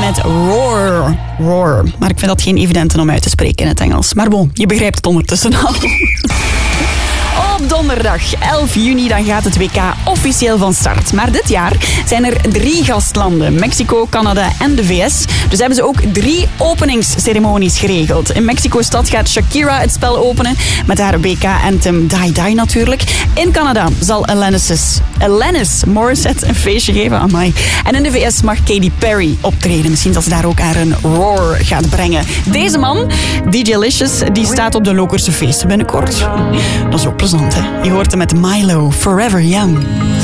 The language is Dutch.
met Roar. Roar. Maar ik vind dat geen evidente om uit te spreken in het Engels. Maar bon, je begrijpt het ondertussen al. Op donderdag 11 juni dan gaat het WK officieel van start. Maar dit jaar zijn er 3 gastlanden. Mexico, Canada en de VS. Dus hebben ze ook 3 openingsceremonies geregeld. In Mexico-stad gaat Shakira het spel openen. Met haar WK-anthem Die Die natuurlijk. In Canada zal Alanis Morissette een feestje geven. Amai. En in de VS mag Katy Perry optreden. Misschien dat ze daar ook haar een roar gaat brengen. Deze man, DJ Licious, die staat op de Lokerse feesten binnenkort. Dat is ook plezant, hè? Je hoort hem met Milo, Forever Young.